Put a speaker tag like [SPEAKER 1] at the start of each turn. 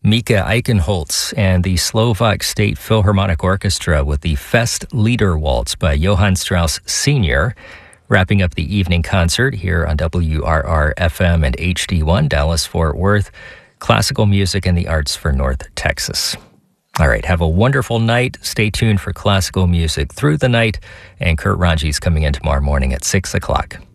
[SPEAKER 1] Mika Eichenholz and the Slovak State Philharmonic Orchestra with the Fest Lieder Waltz by Johann Strauss Sr., wrapping up the evening concert here on WRR-FM and HD1, Dallas-Fort Worth. Classical music and the arts for North Texas. All right, have a wonderful night. Stay tuned for classical music through the night. And Kurt Ranji's coming in tomorrow morning at 6 o'clock.